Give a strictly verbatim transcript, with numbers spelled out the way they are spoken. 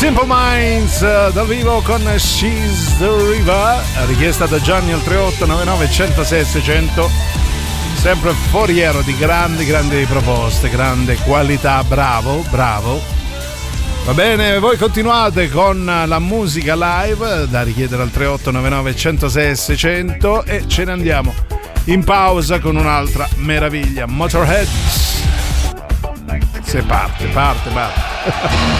Simple Minds dal vivo con She's the River, richiesta da Gianni al tre otto nove nove uno zero sei sei zero zero. Sempre foriero di grandi grandi proposte, grande qualità, bravo bravo. Va bene, voi continuate con la musica live da richiedere al tre otto nove nove uno zero sei sei zero zero e ce ne andiamo in pausa con un'altra meraviglia, Motorhead. Se parte, parte, parte.